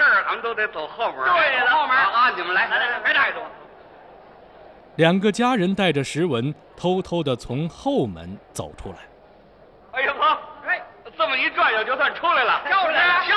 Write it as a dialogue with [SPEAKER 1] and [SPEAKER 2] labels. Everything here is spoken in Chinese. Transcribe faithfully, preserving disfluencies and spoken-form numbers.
[SPEAKER 1] 儿，俺们都得走后门。
[SPEAKER 2] 对了，
[SPEAKER 1] 后门啊！你们来，
[SPEAKER 2] 来来来，别带着我。
[SPEAKER 3] 两个家人带着石文，偷偷地从后门走出来。
[SPEAKER 1] 哎呀呵，哎，这么一转悠就算出来了，
[SPEAKER 2] 就是，
[SPEAKER 1] 小